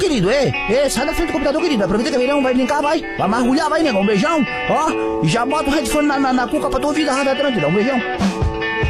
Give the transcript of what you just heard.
querido, sai da frente do computador, querido. Aproveita que verão, vai brincar, vai. Vai mergulhar, vai, negão. Um beijão, ó. E já bota o headphone na cuca pra tua vida, tranquilo. Um beijão.